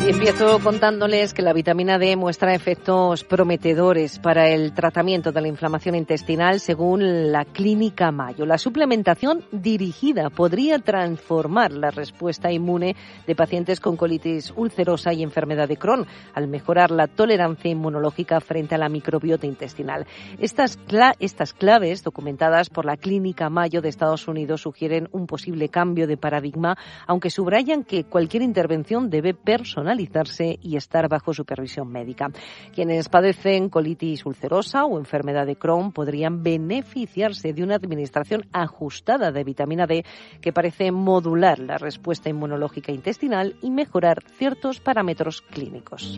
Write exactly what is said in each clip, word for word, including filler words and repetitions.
Empiezo contándoles que la vitamina D muestra efectos prometedores para el tratamiento de la inflamación intestinal según la Clínica Mayo. La suplementación dirigida podría transformar la respuesta inmune de pacientes con colitis ulcerosa y enfermedad de Crohn al mejorar la tolerancia inmunológica frente a la microbiota intestinal. Estas, cla- estas claves documentadas por la Clínica Mayo de Estados Unidos sugieren un posible cambio de paradigma, aunque subrayan que cualquier intervención debe personalizarse y estar bajo supervisión médica. Quienes padecen colitis ulcerosa o enfermedad de Crohn podrían beneficiarse de una administración ajustada de vitamina D que parece modular la respuesta inmunológica intestinal y mejorar ciertos parámetros clínicos.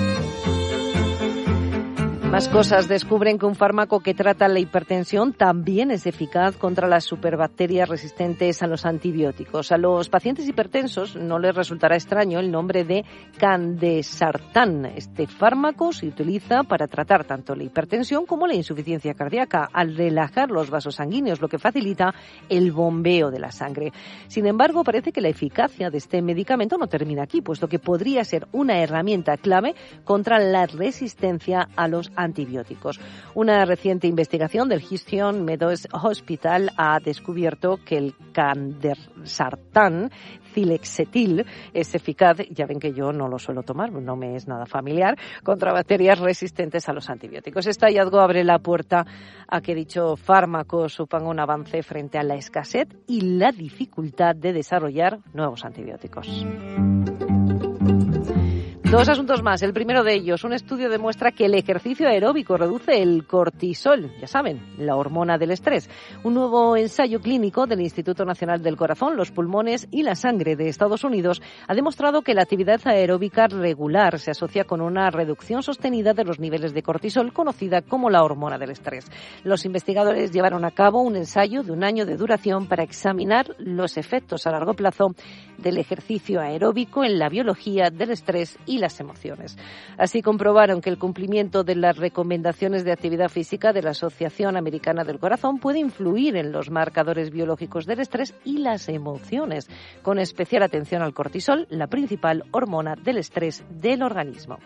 Más cosas. Descubren que un fármaco que trata la hipertensión también es eficaz contra las superbacterias resistentes a los antibióticos. A los pacientes hipertensos no les resultará extraño el nombre de Candesartán. Este fármaco se utiliza para tratar tanto la hipertensión como la insuficiencia cardíaca, al relajar los vasos sanguíneos, lo que facilita el bombeo de la sangre. Sin embargo, parece que la eficacia de este medicamento no termina aquí, puesto que podría ser una herramienta clave contra la resistencia a los antibióticos. Una reciente investigación del Houston Meadows Hospital ha descubierto que el Candesartán Cilexetil es eficaz, ya ven que yo no lo suelo tomar, no me es nada familiar, contra bacterias resistentes a los antibióticos. Este hallazgo abre la puerta a que dicho fármaco suponga un avance frente a la escasez y la dificultad de desarrollar nuevos antibióticos. Dos asuntos más. El primero de ellos, un estudio demuestra que el ejercicio aeróbico reduce el cortisol, ya saben, la hormona del estrés. Un nuevo ensayo clínico del Instituto Nacional del Corazón, los Pulmones y la Sangre de Estados Unidos ha demostrado que la actividad aeróbica regular se asocia con una reducción sostenida de los niveles de cortisol, conocida como la hormona del estrés. Los investigadores llevaron a cabo un ensayo de un año de duración para examinar los efectos a largo plazo del ejercicio aeróbico en la biología del estrés y las emociones. Así comprobaron que el cumplimiento de las recomendaciones de actividad física de la Asociación Americana del Corazón puede influir en los marcadores biológicos del estrés y las emociones, con especial atención al cortisol, la principal hormona del estrés del organismo.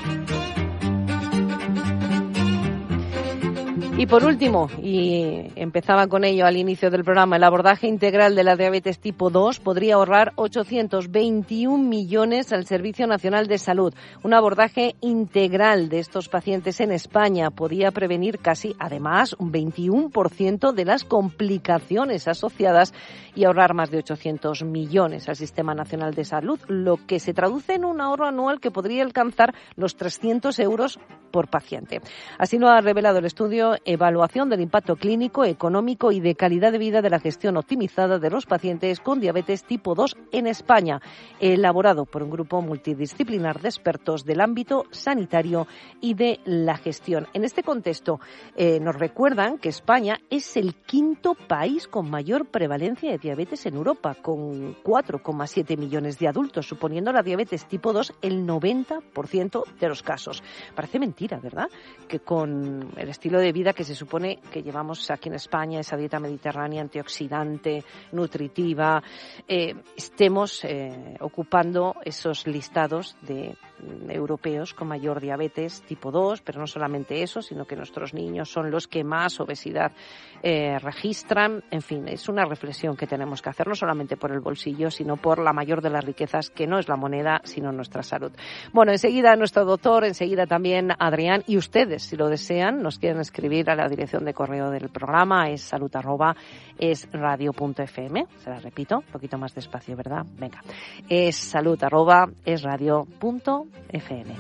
Y por último, y empezaba con ello al inicio del programa, el abordaje integral de la diabetes tipo dos podría ahorrar ochocientos veintiún millones al Servicio Nacional de Salud. Un abordaje integral de estos pacientes en España podía prevenir casi, además, un veintiuno por ciento de las complicaciones asociadas y ahorrar más de ochocientos millones al Sistema Nacional de Salud, lo que se traduce en un ahorro anual que podría alcanzar los trescientos euros por paciente. Así lo ha revelado el estudio Evaluación del impacto clínico, económico y de calidad de vida de la gestión optimizada de los pacientes con diabetes tipo dos en España, elaborado por un grupo multidisciplinar de expertos del ámbito sanitario y de la gestión. En este contexto, eh, nos recuerdan que España es el quinto país con mayor prevalencia de diabetes en Europa, con cuatro coma siete millones de adultos, suponiendo la diabetes tipo dos el noventa por ciento de los casos. Parece mentira, ¿verdad?, que con el estilo de vida que se supone que llevamos aquí en España, esa dieta mediterránea antioxidante, nutritiva, eh, estemos eh, ocupando esos listados de europeos con mayor diabetes tipo dos, pero no solamente eso, sino que nuestros niños son los que más obesidad eh, registran. En fin, es una reflexión que tenemos que hacer, no solamente por el bolsillo, sino por la mayor de las riquezas, que no es la moneda, sino nuestra salud. Bueno, enseguida nuestro doctor, enseguida también Adrián, y ustedes, si lo desean, nos quieren escribir a la dirección de correo del programa, es salud arroba es radio punto f m. Se la repito, un poquito más despacio, ¿verdad? Venga, es salud arroba es radio punto f m.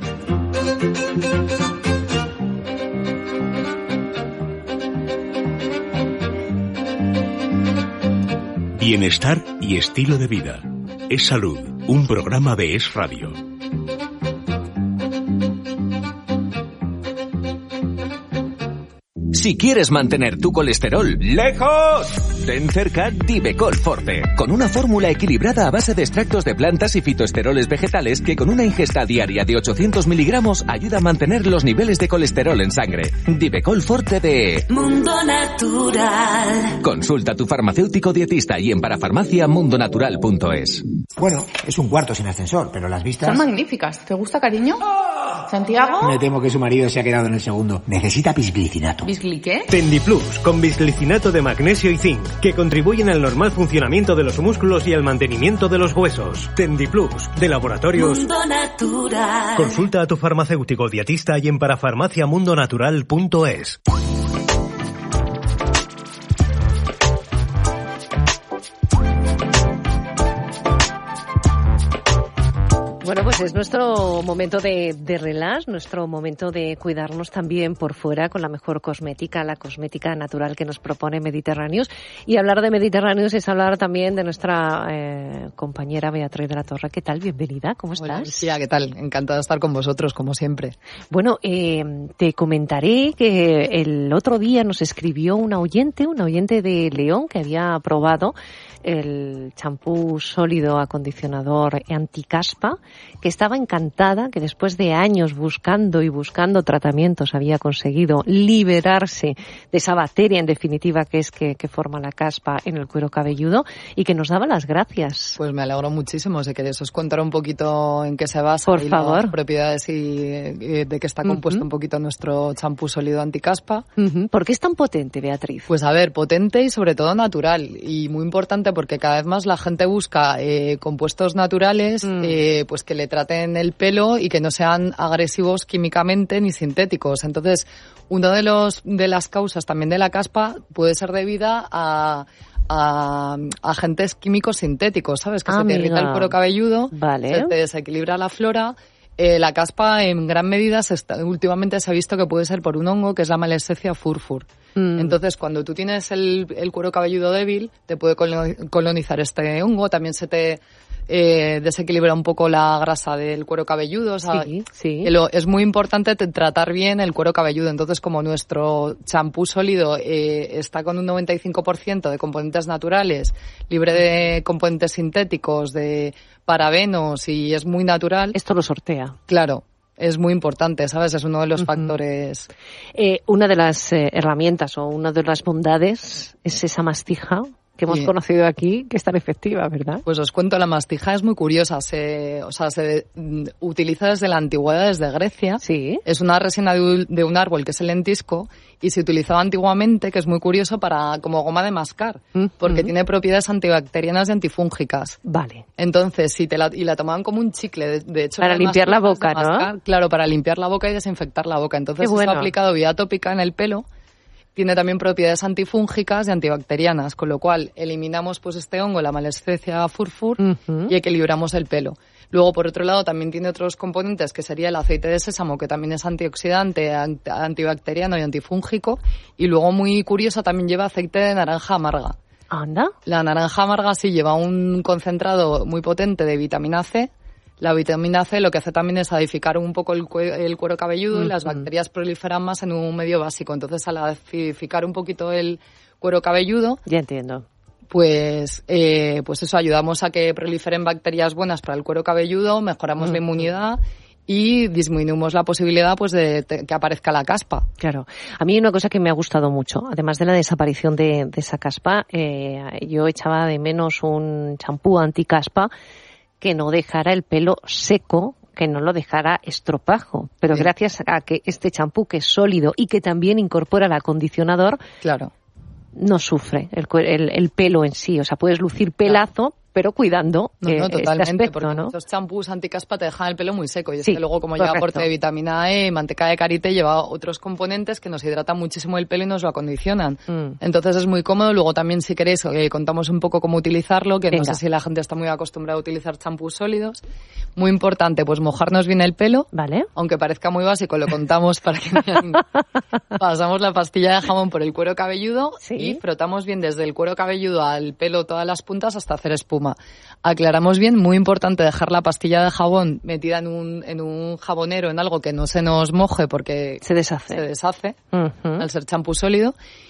Bienestar y estilo de vida. Es Salud, un programa de Es Radio. Si quieres mantener tu colesterol lejos, ten cerca Divecol Forte, con una fórmula equilibrada a base de extractos de plantas y fitoesteroles vegetales que con una ingesta diaria de ochocientos miligramos ayuda a mantener los niveles de colesterol en sangre. Divecol Forte de Mundo Natural. Consulta a tu farmacéutico dietista y en parafarmacia mundo natural punto es. Bueno, es un cuarto sin ascensor, pero las vistas... Son magníficas. ¿Te gusta, cariño? ¿Santiago? Me temo que su marido se ha quedado en el segundo. Necesita bisglicinato. ¿Bisgli qué? Tendiplus, con bisglicinato de magnesio y zinc, que contribuyen al normal funcionamiento de los músculos y al mantenimiento de los huesos. Tendiplus, de Laboratorios Mundo Natural. Consulta a tu farmacéutico dietista y en parafarmaciamundonatural punto es. Bueno, pues es nuestro momento de, de relax, nuestro momento de cuidarnos también por fuera con la mejor cosmética, la cosmética natural que nos propone Mediterráneos. Y hablar de Mediterráneos es hablar también de nuestra eh, compañera Beatriz de la Torre. ¿Qué tal? Bienvenida, ¿cómo estás? Hola, Lucía, ¿qué tal? Encantada de estar con vosotros, como siempre. Bueno, eh, te comentaré que el otro día nos escribió una oyente, una oyente de León que había probado el champú sólido acondicionador anticaspa, que estaba encantada, que después de años buscando y buscando tratamientos había conseguido liberarse de esa bacteria en definitiva que es que, que forma la caspa en el cuero cabelludo y que nos daba las gracias. Pues me alegro muchísimo. Si queréis os contaré un poquito en qué se basa Por y favor. las propiedades y, y de qué está compuesto uh-huh. un poquito nuestro champú sólido anticaspa. Uh-huh. ¿Por qué es tan potente, Beatriz? Pues a ver, potente y sobre todo natural, y muy importante porque cada vez más la gente busca eh, compuestos naturales mm. eh, pues que le traten el pelo y que no sean agresivos químicamente ni sintéticos. Entonces, una de los de las causas también de la caspa puede ser debida a a agentes químicos sintéticos, ¿sabes? Que ah, se te irrita el cuero cabelludo, vale. se te desequilibra la flora. Eh, la caspa en gran medida se está, últimamente se ha visto que puede ser por un hongo que es la Malassezia furfur. Mm. Entonces, cuando tú tienes el, el cuero cabelludo débil, te puede colonizar este hongo. También se te eh, desequilibra un poco la grasa del cuero cabelludo. O sea, sí, sí. Lo, es muy importante tratar bien el cuero cabelludo. Entonces, como nuestro champú sólido eh, está con un noventa y cinco por ciento de componentes naturales, libre de componentes sintéticos, de parabenos, y es muy natural. Esto lo sortea. Claro. Es muy importante, ¿sabes? Es uno de los uh-huh. factores. Eh, una de las eh, herramientas o una de las bondades es esa mastija que hemos sí. conocido aquí, que es tan efectiva, ¿verdad? Pues os cuento, la mastija es muy curiosa. Se, o sea, se mm, utiliza desde la antigüedad, desde Grecia. Sí. Es una resina de, de un árbol que es el lentisco y se utilizaba antiguamente, que es muy curioso, para como goma de mascar, uh-huh. porque tiene propiedades antibacterianas y antifúngicas. Vale. Entonces, si te la, y la tomaban como un chicle, de, de hecho... Para limpiar la boca, mascar, ¿no? Claro, para limpiar la boca y desinfectar la boca. Entonces, bueno. está aplicado vía tópica en el pelo. Tiene también propiedades antifúngicas y antibacterianas, con lo cual eliminamos pues este hongo, la Malassezia furfur, uh-huh. y equilibramos el pelo. Luego, por otro lado, también tiene otros componentes, que sería el aceite de sésamo, que también es antioxidante, antibacteriano y antifúngico. Y luego, muy curiosa, también lleva aceite de naranja amarga. ¿Anda? La naranja amarga sí lleva un concentrado muy potente de vitamina C. La vitamina C lo que hace también es acidificar un poco el, cue- el cuero cabelludo uh-huh. y las bacterias proliferan más en un medio básico. Entonces, al acidificar un poquito el cuero cabelludo... Ya entiendo. Pues, eh, pues eso, ayudamos a que proliferen bacterias buenas para el cuero cabelludo, mejoramos uh-huh. la inmunidad y disminuimos la posibilidad pues de te, que aparezca la caspa. Claro. A mí hay una cosa que me ha gustado mucho, además de la desaparición de, de esa caspa, eh, yo echaba de menos un champú anticaspa que no dejara el pelo seco, que no lo dejara estropajo. Pero sí. gracias a que este champú, que es sólido y que también incorpora el acondicionador, claro, no sufre el, el, el pelo en sí. O sea, puedes lucir pelazo, claro. pero cuidando no, no, eh, totalmente, este aspecto, porque ¿no? Muchos champús anticaspa te dejan el pelo muy seco. Y es sí, que luego, como correcto. lleva aporte de vitamina E, manteca de karité, lleva otros componentes que nos hidratan muchísimo el pelo y nos lo acondicionan. Mm. Entonces es muy cómodo. Luego también, si queréis, eh, contamos un poco cómo utilizarlo, que Venga. no sé si la gente está muy acostumbrada a utilizar champús sólidos. Muy importante, pues mojarnos bien el pelo. Vale. Aunque parezca muy básico, lo contamos para que vean. Pasamos la pastilla de jabón por el cuero cabelludo ¿Sí? y frotamos bien desde el cuero cabelludo al pelo, todas las puntas, hasta hacer espuma. Aclaramos bien, muy importante dejar la pastilla de jabón metida en un, en un jabonero, en algo que no se nos moje porque se deshace, se deshace uh-huh. al ser champú sólido.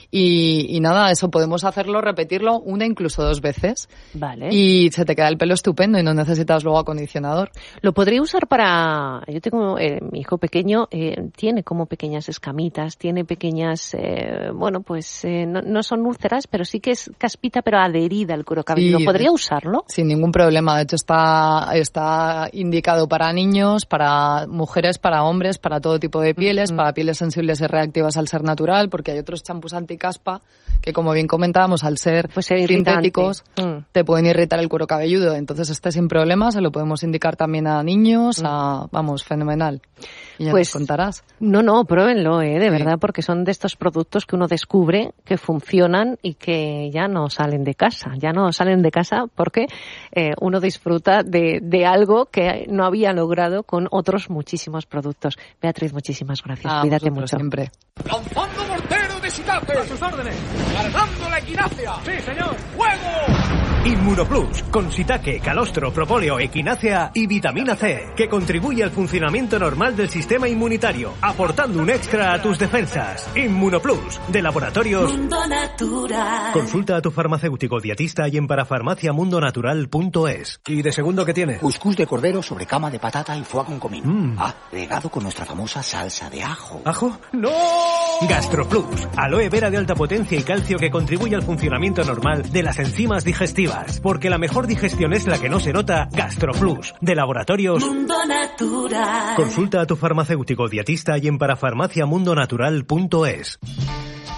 Y, y nada, eso podemos hacerlo, repetirlo una incluso dos veces. Vale. Y se te queda el pelo estupendo y no necesitas luego acondicionador. Lo podría usar para... Yo tengo... Eh, mi hijo pequeño eh, tiene como pequeñas escamitas, tiene pequeñas... Eh, bueno, pues eh, no, no son úlceras, pero sí que es caspita, pero adherida al cuero cabelludo. Sí, ¿Podría usarlo? Sin ningún problema. De hecho, está, está indicado para niños, para mujeres, para hombres, para todo tipo de pieles, mm-hmm. para pieles sensibles y reactivas al ser natural, porque hay otros champús anticaspa que, como bien comentábamos, al ser pues sintéticos, mm. te pueden irritar el cuero cabelludo. Entonces, este sin problema se lo podemos indicar también a niños, mm. a, vamos, fenomenal. Y ya pues nos contarás. No, no, pruébenlo, eh, de sí. verdad, porque son de estos productos que uno descubre que funcionan y que ya no salen de casa. Ya no salen de casa porque eh, uno disfruta de, de algo que no había logrado con otros muchísimos productos. Beatriz, muchísimas gracias. Ah, Cuídate mucho. Siempre. ¡Lanzando mortero de Shitate! ¡A sus órdenes! ¡Cargando la equinacia! ¡Sí, señor! ¡Fuego! Inmunoplus, con shiitake, calostro, propóleo, equinácea y vitamina C, que contribuye al funcionamiento normal del sistema inmunitario, aportando un extra a tus defensas. Inmunoplus, de Laboratorios Mundo Natural. Consulta a tu farmacéutico dietista y en parafarmacia mundo natural punto es. ¿Y de segundo qué tiene? Cuscús de cordero sobre cama de patata y foie con comino. Mm. Ah, regado con nuestra famosa salsa de ajo. ¿Ajo? ¡No! GastroPlus, aloe vera de alta potencia y calcio que contribuye al funcionamiento normal de las enzimas digestivas. Porque la mejor digestión es la que no se nota. GastroPlus, de Laboratorios Mundo Natural. Consulta a tu farmacéutico dietista y en parafarmacia mundo natural punto es.